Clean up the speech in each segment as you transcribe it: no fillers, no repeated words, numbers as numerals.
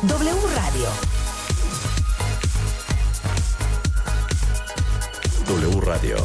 W Radio. W Radio.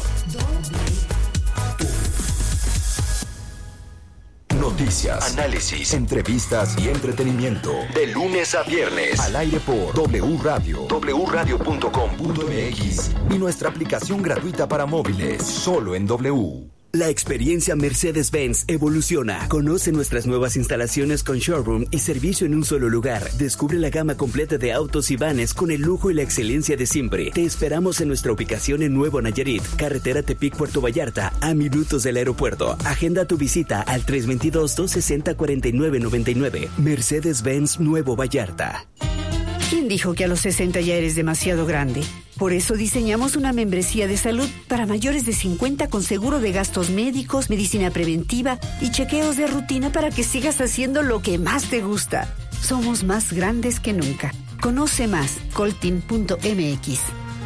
Noticias, análisis, entrevistas y entretenimiento. De lunes a viernes. Al aire por W Radio. wradio.com.mx. Y nuestra aplicación gratuita para móviles. Solo en W. La experiencia Mercedes-Benz evoluciona. Conoce nuestras nuevas instalaciones con showroom y servicio en un solo lugar. Descubre la gama completa de autos y vanes con el lujo y la excelencia de siempre. Te esperamos en nuestra ubicación en Nuevo Nayarit, carretera Tepic-Puerto Vallarta, a minutos del aeropuerto. Agenda tu visita al 322-260-4999. Mercedes-Benz Nuevo Vallarta. ¿Quién dijo que a los 60 ya eres demasiado grande? Por eso diseñamos una membresía de salud para mayores de 50 con seguro de gastos médicos, medicina preventiva y chequeos de rutina para que sigas haciendo lo que más te gusta. Somos más grandes que nunca. Conoce más, coltin.mx.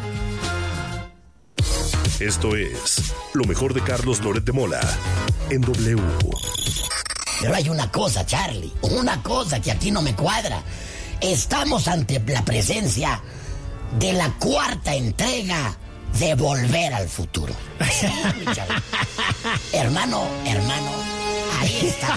Esto es lo mejor de Carlos Loret de Mola en W. Pero hay una cosa, Charlie, una cosa que aquí no me cuadra. Estamos ante la presencia de la cuarta entrega de Volver al Futuro. Sí, hermano, ahí está.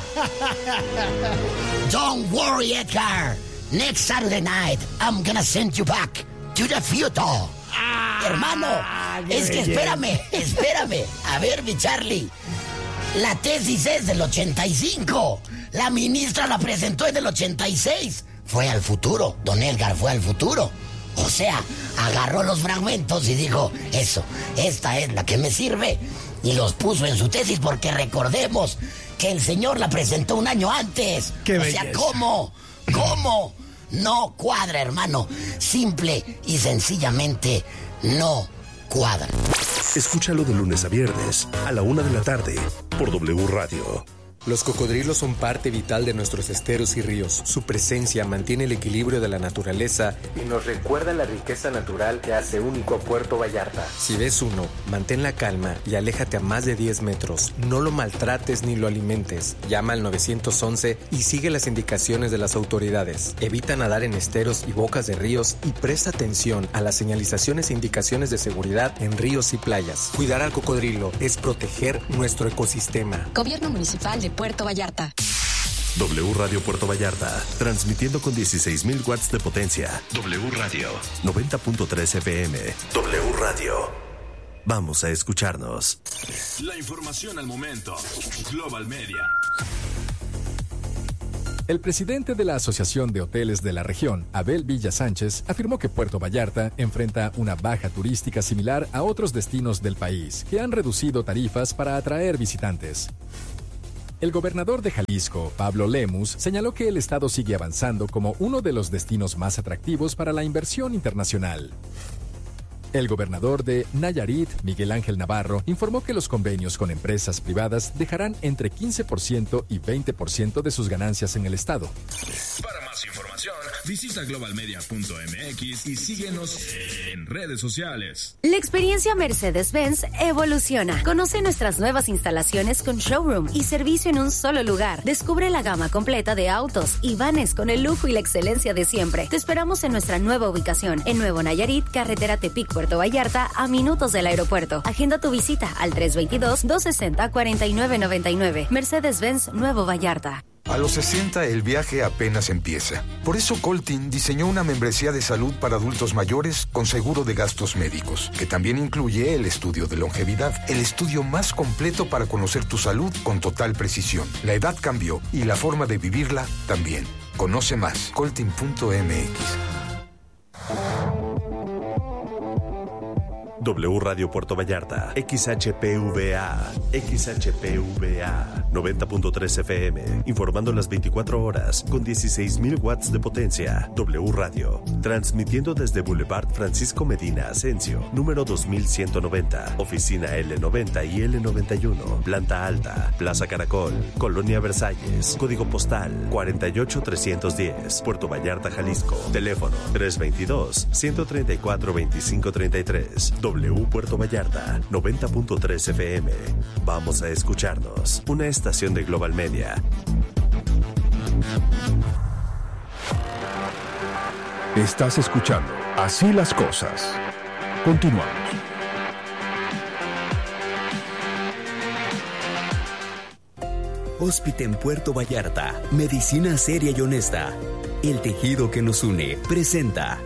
Don't worry, Edgar. Next Saturday night, I'm gonna send you back to the future. Hermano, es que espérame. A ver, mi Charlie. La tesis es del 85. La ministra la presentó en el 86. Fue al futuro, don Edgar fue al futuro. O sea, agarró los fragmentos y dijo, eso, esta es la que me sirve. Y los puso en su tesis porque recordemos que el señor la presentó un año antes. ¡Qué belleza! O sea, ¿cómo? No cuadra, hermano. Simple y sencillamente no cuadra. Escúchalo de lunes a viernes a la 1 de la tarde por W Radio. Los cocodrilos son parte vital de nuestros esteros y ríos. Su presencia mantiene el equilibrio de la naturaleza y nos recuerda la riqueza natural que hace único a Puerto Vallarta. Si ves uno, mantén la calma y aléjate a más de 10 metros. No lo maltrates ni lo alimentes. Llama al 911 y sigue las indicaciones de las autoridades. Evita nadar en esteros y bocas de ríos y presta atención a las señalizaciones e indicaciones de seguridad en ríos y playas. Cuidar al cocodrilo es proteger nuestro ecosistema. Gobierno Municipal de Puerto Vallarta. W Radio Puerto Vallarta, transmitiendo con 16,000 watts de potencia. W Radio, 90.3 FM. W Radio. Vamos a escucharnos. La información al momento. Global Media. El presidente de la Asociación de Hoteles de la Región, Abel Villa Sánchez, afirmó que Puerto Vallarta enfrenta una baja turística similar a otros destinos del país, que han reducido tarifas para atraer visitantes. El gobernador de Jalisco, Pablo Lemus, señaló que el estado sigue avanzando como uno de los destinos más atractivos para la inversión internacional. El gobernador de Nayarit, Miguel Ángel Navarro, informó que los convenios con empresas privadas dejarán entre 15% y 20% de sus ganancias en el estado. Para más información, visita globalmedia.mx y síguenos en redes sociales. La experiencia Mercedes-Benz evoluciona. Conoce nuestras nuevas instalaciones con showroom y servicio en un solo lugar. Descubre la gama completa de autos y vanes con el lujo y la excelencia de siempre. Te esperamos en nuestra nueva ubicación en Nuevo Nayarit, carretera Tepic, Puerto Vallarta, a minutos del aeropuerto. Agenda tu visita al 322-260-4999. Mercedes-Benz Nuevo Vallarta. A los 60 el viaje apenas empieza. Por eso Coltin diseñó una membresía de salud para adultos mayores con seguro de gastos médicos, que también incluye el estudio de longevidad, el estudio más completo para conocer tu salud con total precisión. La edad cambió y la forma de vivirla también. Conoce más, coltin.mx. W Radio Puerto Vallarta, XHPVA, 90.3 FM, informando las 24 horas con 16,000 watts de potencia. W Radio, transmitiendo desde Boulevard Francisco Medina Asensio, número 2190, oficina L90 y L91, planta alta, Plaza Caracol, Colonia Versalles, código postal 48310, Puerto Vallarta, Jalisco, teléfono 322-134-2533. W Puerto Vallarta, 90.3 FM. Vamos a escucharnos. Una estación de Global Media. Estás escuchando Así las Cosas. Continuamos. Hóspite en Puerto Vallarta. Medicina seria y honesta. El tejido que nos une. Presenta.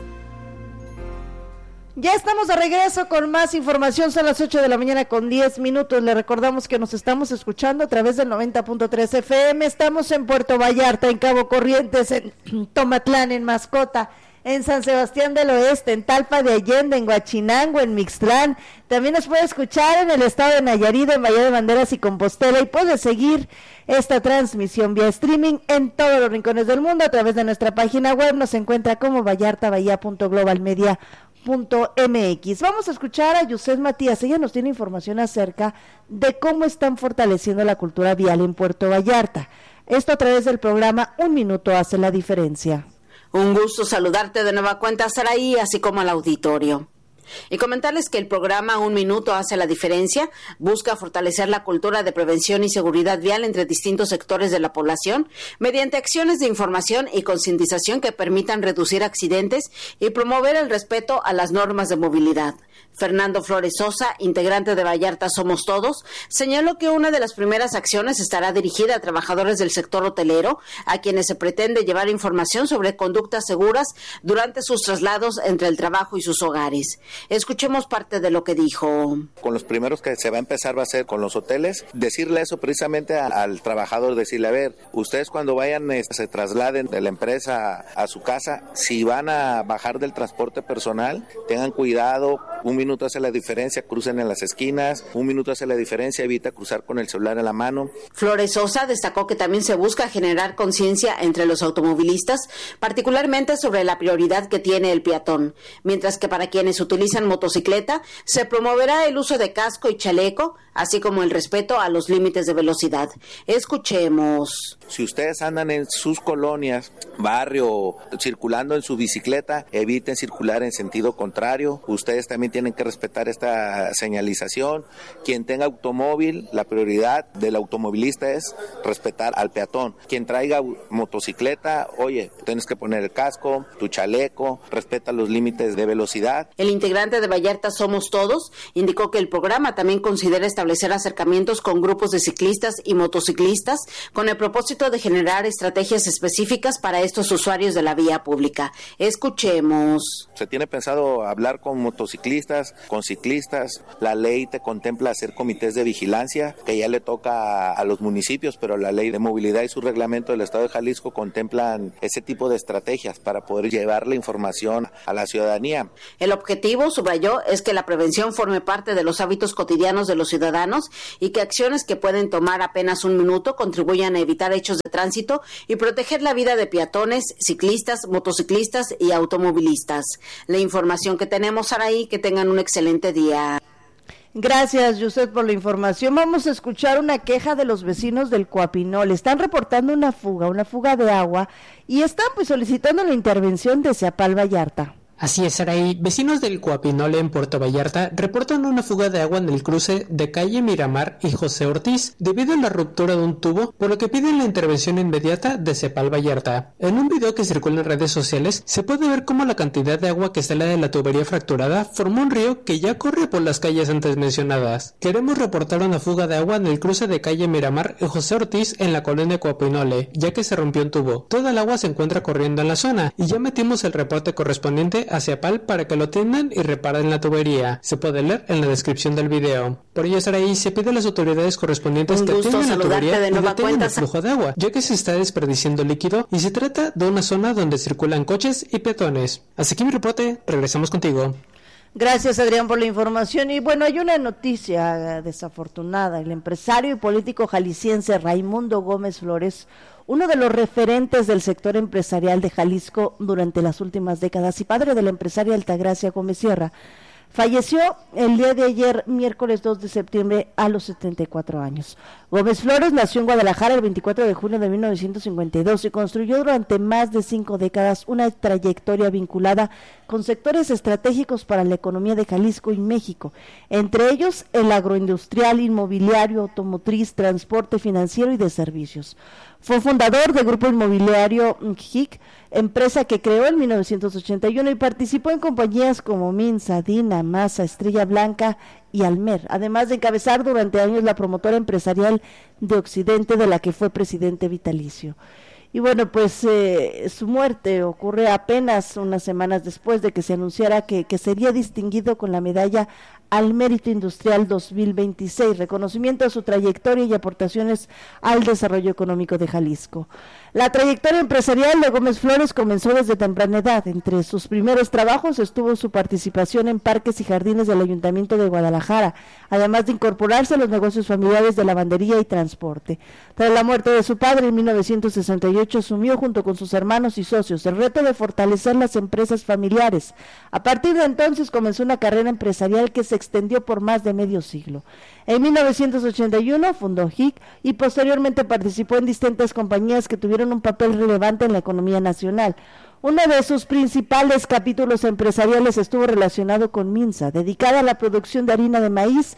Ya estamos de regreso con más información. Son las 8 de la mañana con 10 minutos. Le recordamos que nos estamos escuchando a través del 90.3 FM. Estamos en Puerto Vallarta, en Cabo Corrientes, en Tomatlán, en Mascota, en San Sebastián del Oeste, en Talpa de Allende, en Huachinango, en Mixtlán. También nos puede escuchar en el estado de Nayarit, en Bahía de Banderas y Compostela, y puede seguir esta transmisión vía streaming en todos los rincones del mundo a través de nuestra página web. Nos encuentra como vallartabahía.globalmedia.mx. Vamos a escuchar a Yuset Matías. Ella nos tiene información acerca de cómo están fortaleciendo la cultura vial en Puerto Vallarta. Esto a través del programa Un Minuto Hace la Diferencia. Un gusto saludarte de nueva cuenta, Saraí, así como al auditorio. Y comentarles que el programa Un Minuto Hace la Diferencia busca fortalecer la cultura de prevención y seguridad vial entre distintos sectores de la población mediante acciones de información y concientización que permitan reducir accidentes y promover el respeto a las normas de movilidad. Fernando Flores Sosa, integrante de Vallarta Somos Todos, señaló que una de las primeras acciones estará dirigida a trabajadores del sector hotelero, a quienes se pretende llevar información sobre conductas seguras durante sus traslados entre el trabajo y sus hogares. Escuchemos parte de lo que dijo. Con los primeros que se va a empezar va a ser con los hoteles, decirle eso precisamente al trabajador, decirle, a ver, ustedes cuando vayan, se trasladen de la empresa a su casa, si van a bajar del transporte personal, tengan cuidado. Un minuto hace la diferencia, crucen en las esquinas. Un minuto hace la diferencia, evita cruzar con el celular en la mano. Flores Sosa destacó que también se busca generar conciencia entre los automovilistas, particularmente sobre la prioridad que tiene el peatón, mientras que para quienes utilizan motocicleta se promoverá el uso de casco y chaleco, así como el respeto a los límites de velocidad. Escuchemos. Si ustedes andan en sus colonias, barrio, circulando en su bicicleta, eviten circular en sentido contrario. Ustedes también tienen que respetar esta señalización. Quien tenga automóvil, la prioridad del automovilista es respetar al peatón. Quien traiga motocicleta, oye, tienes que poner el casco, tu chaleco, respeta los límites de velocidad. El integrante de Vallarta Somos Todos indicó que el programa también considera establecer acercamientos con grupos de ciclistas y motociclistas con el propósito de generar estrategias específicas para estos usuarios de la vía pública. Escuchemos. Se tiene pensado hablar con motociclistas, con ciclistas. La ley te contempla hacer comités de vigilancia, que ya le toca a los municipios, pero la ley de movilidad y su reglamento del Estado de Jalisco contemplan ese tipo de estrategias para poder llevar la información a la ciudadanía. El objetivo, subrayó, es que la prevención forme parte de los hábitos cotidianos de los ciudadanos y que acciones que pueden tomar apenas un minuto contribuyan a evitar hechos de tránsito y proteger la vida de peatones, ciclistas, motociclistas y automovilistas. La información que tenemos, Saraí, que tengan un excelente día. Gracias, Yuset, por la información. Vamos a escuchar una queja de los vecinos del Coapinol. Están reportando una fuga de agua y están solicitando la intervención de Ceapal Vallarta. Así es, Saraí. Vecinos del Coapinole en Puerto Vallarta reportan una fuga de agua en el cruce de calle Miramar y José Ortiz debido a la ruptura de un tubo, por lo que piden la intervención inmediata de Ceapal Vallarta. En un video que circula en redes sociales se puede ver cómo la cantidad de agua que sale de la tubería fracturada formó un río que ya corre por las calles antes mencionadas. Queremos reportar una fuga de agua en el cruce de calle Miramar y José Ortiz en la colonia Coapinole, ya que se rompió un tubo. Toda el agua se encuentra corriendo en la zona y ya metimos el reporte correspondiente a Ceapal para que lo atiendan y reparen la tubería. Se puede leer en la descripción del video. Por ello, Saraí, se pide a las autoridades correspondientes que atiendan la tubería y detengan el flujo de agua, ya que se está desperdiciando líquido y se trata de una zona donde circulan coches y peatones. Hasta aquí mi reporte, regresamos contigo. Gracias, Adrián, por la información. Y bueno, hay una noticia desafortunada. El empresario y político jalisciense Raimundo Gómez Flores, uno de los referentes del sector empresarial de Jalisco durante las últimas décadas y padre de la empresaria Altagracia Gómez Sierra, falleció el día de ayer, miércoles 2 de septiembre, a los 74 años. Gómez Flores nació en Guadalajara el 24 de junio de 1952 y construyó durante más de 5 décadas una trayectoria vinculada con sectores estratégicos para la economía de Jalisco y México, entre ellos el agroindustrial, inmobiliario, automotriz, transporte financiero y de servicios. Fue fundador del grupo inmobiliario HIC, empresa que creó en 1981 y participó en compañías como Minsa, Dina, Masa, Estrella Blanca y Almer, además de encabezar durante años la promotora empresarial de Occidente, de la que fue presidente vitalicio. Y bueno, pues su muerte ocurre apenas unas semanas después de que se anunciara que sería distinguido con la medalla al Mérito Industrial 2026, reconocimiento a su trayectoria y aportaciones al desarrollo económico de Jalisco. La trayectoria empresarial de Gómez Flores comenzó desde temprana edad. Entre sus primeros trabajos estuvo su participación en parques y jardines del Ayuntamiento de Guadalajara, además de incorporarse a los negocios familiares de lavandería y transporte. Tras la muerte de su padre en 1968, asumió junto con sus hermanos y socios el reto de fortalecer las empresas familiares. A partir de entonces comenzó una carrera empresarial que se extendió por más de medio siglo. En 1981 fundó HIC y posteriormente participó en distintas compañías que tuvieron un papel relevante en la economía nacional. Uno de sus principales capítulos empresariales estuvo relacionado con Minsa, dedicada a la producción de harina de maíz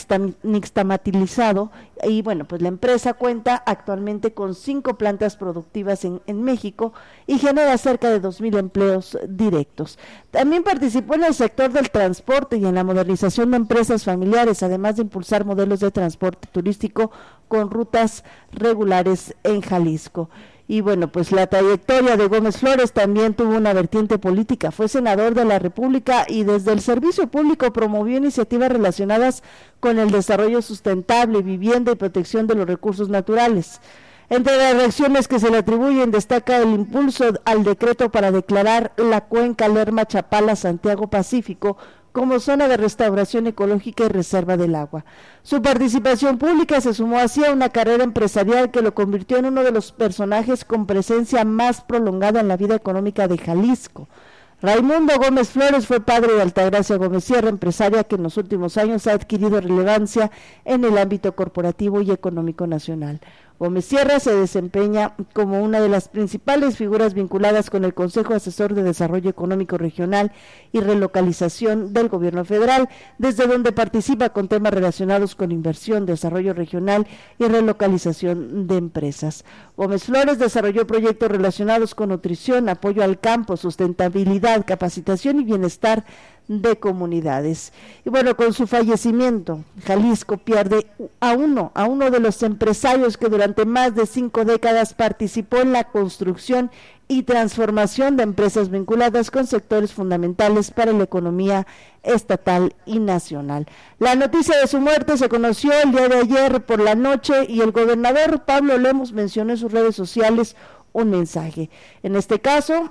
nixtamalizado, y bueno, pues la empresa cuenta actualmente con 5 plantas productivas en México y genera cerca de 2,000 empleos directos. También participó en el sector del transporte y en la modernización de empresas familiares, además de impulsar modelos de transporte turístico con rutas regulares en Jalisco. Y bueno, pues la trayectoria de Gómez Flores también tuvo una vertiente política. Fue senador de la República y desde el servicio público promovió iniciativas relacionadas con el desarrollo sustentable, vivienda y protección de los recursos naturales. Entre las acciones que se le atribuyen destaca el impulso al decreto para declarar la cuenca Lerma-Chapala-Santiago Pacífico como zona de restauración ecológica y reserva del agua. Su participación pública se sumó así a una carrera empresarial que lo convirtió en uno de los personajes con presencia más prolongada en la vida económica de Jalisco. Raimundo Gómez Flores fue padre de Altagracia Gómez Sierra, empresaria que en los últimos años ha adquirido relevancia en el ámbito corporativo y económico nacional. Gómez Sierra se desempeña como una de las principales figuras vinculadas con el Consejo Asesor de Desarrollo Económico Regional y Relocalización del Gobierno Federal, desde donde participa con temas relacionados con inversión, desarrollo regional y relocalización de empresas. Gómez Flores desarrolló proyectos relacionados con nutrición, apoyo al campo, sustentabilidad, capacitación y bienestar de comunidades. Y bueno, con su fallecimiento, Jalisco pierde a uno de los empresarios que durante más de 5 décadas participó en la construcción y transformación de empresas vinculadas con sectores fundamentales para la economía estatal y nacional. La noticia de su muerte se conoció el día de ayer por la noche y el gobernador Pablo Lemos mencionó en sus redes sociales un mensaje. En este caso,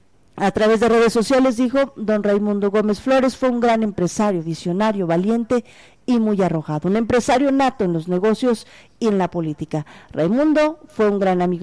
a través de redes sociales dijo: don Raimundo Gómez Flores fue un gran empresario, visionario, valiente y muy arrojado, un empresario nato en los negocios y en la política. Raimundo fue un gran amigo